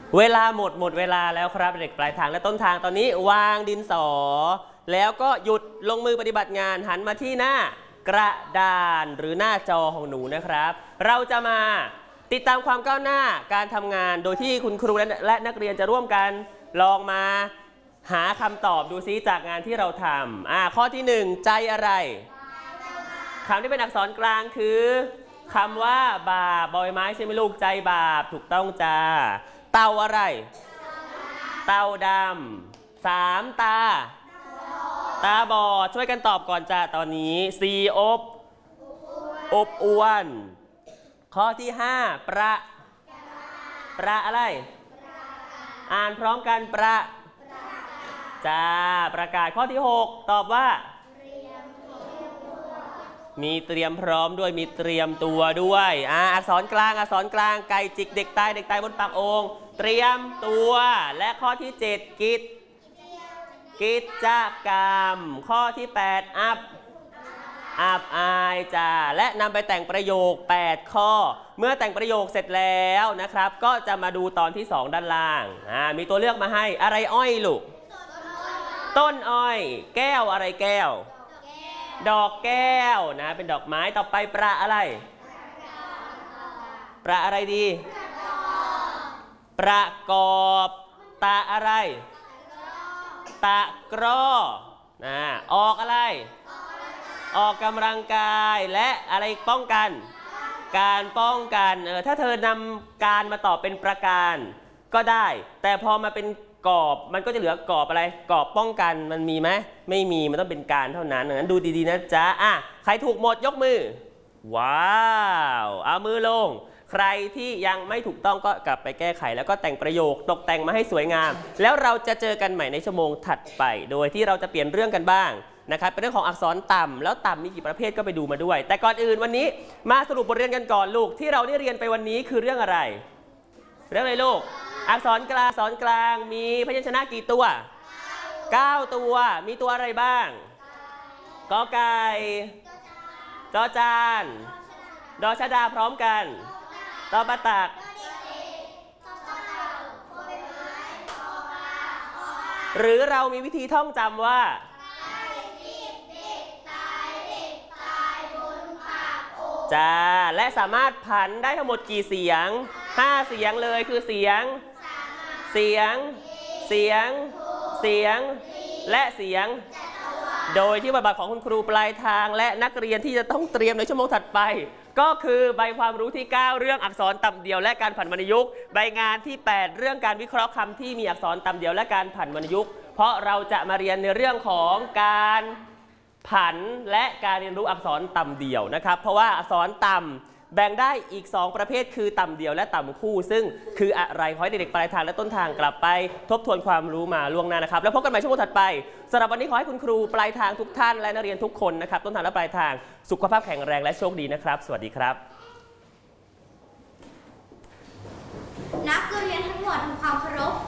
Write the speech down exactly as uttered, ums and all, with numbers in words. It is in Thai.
เวลาหมดหมดเวลาแล้วครับเด็กปลายทางและต้นทางตอนนี้วางดินสอแล้วก็หยุดลงมือปฏิบัติงานหันมาที่หน้ากระดานหรือหน้าจอของหนูนะครับ เราจะมาติดตามความก้าวหน้าการทำงานโดยที่คุณครูและนักเรียนจะร่วมกันลองมาหาคำตอบดูซิจากงานที่เราทำอ่าข้อที่หนึ่งใจอะไรคำที่เป็นอักษรกลางคือคำว่าบาปบอยไม้ใช่ไหมลูกใจบาปถูกต้องจ้าเต่าอะไรเต่าดำสามตาตาบอดช่วยกันตอบก่อนจ้าตอนนี้สี่อบอบอวนข้อที่ห้าประประอะไรอ่านพร้อมกันประจ้าประกาศข้อที่หกตอบว่ามีเตรียมพร้อมด้วยมีเตรียมตัวด้วยอ่าอักษรกลางอักษรกลางไก่จิกเด็กตายเด็กตายบนปากโอ่งเตรียมตัวและข้อที่เจ็ดกิจกิจกรรมข้อที่แปดอัพอับอายจ้าและนำไปแต่งประโยคแปดข้อเมื่อแต่งประโยคเสร็จแล้วนะครับก็จะมาดูตอนที่สองด้านล่างอ่ามีตัวเลือกมาให้อะไรอ้อยลูกต้นอ้อยแก้วอะไรแก้วดอกแก้วนะเป็นดอกไม้ต่อไปประอะไรประอะไรดีประกอบตะอะไรตะกร้อนะออกอะไรออกกำลังกายและอะไรป้องกันการป้องกันเออถ้าเธอนำการมาตอบเป็นประการก็ได้แต่พอมาเป็นกอบมันก็จะเหลือกอบอะไรกอบป้องกันมันมีไหมไม่มีมันต้องเป็นการเท่านั้นดังนั้นดูดีๆนะจ๊ะอ่ะใครถูกหมดยกมือว้าวเอามือลงใครที่ยังไม่ถูกต้องก็กลับไปแก้ไขแล้วก็แต่งประโยคตกแต่งมาให้สวยงามแล้วเราจะเจอกันใหม่ในชั่วโมงถัดไปโดยที่เราจะเปลี่ยนเรื่องกันบ้างนะครับเป็นเรื่องของอักษรต่ำแล้วต่ำมีกี่ประเภทก็ไปดูมาด้วยแต่ก่อนอื่นวันนี้มาสรุปบทเรียนกันก่อนลูกที่เราได้เรียนไปวันนี้คือเรื่องอะไรเรื่องอะไรลูกอักษรกลางอักษรกลางมีพยัญชนะกี่ตัวเก้าตัวมีตัวอะไรบ้างกอไก่จอจานดอชดาพร้อมกันตอปะตักหรือเรามีวิธีท่องจำว่าจ้าและสามารถผันได้ทั้งหมดกี่เสียงห้าเสียงเลยคือเสียงเสียงเสียงเสียงและเสียงโดยที่บทบาทของคุณครูปลายทางและนักเรียนที่จะต้องเตรียมในชั่วโมงถัดไปก็คือใบความรู้ที่เก้าเรื่องอักษรต่ำเดี่ยวและการผันวรรณยุกต์ใบงานที่แปดเรื่องการวิเคราะห์คำที่มีอักษรต่ำเดี่ยวและการผันวรรณยุกต์เพราะเราจะมาเรียนในเรื่องของการผันและการเรียนรู้อักษรต่ำเดี่ยวนะครับเพราะว่าอักษรต่ำแบ่งได้อีกสองประเภทคือต่ำเดี่ยวและต่ำคู่ซึ่งคืออะไรขอให้เด็กๆปลายทางและต้นทางกลับไปทบทวนความรู้มาล่วงหน้านะครับแล้วพบกันใหม่ชั่วโมงถัดไปสำหรับวันนี้ขอให้คุณครูปลายทางทุกท่านและนักเรียนทุกคนนะครับต้นทางและปลายทางสุขภาพแข็งแรงและโชคดีนะครับสวัสดีครับนักเรียนทั้งหมดทำความเคารพ